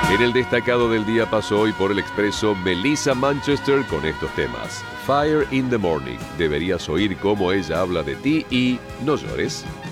En el destacado del día pasó hoy por el expreso Melissa Manchester con estos temas. Fire in the Morning, deberías oír cómo ella habla de ti y no llores.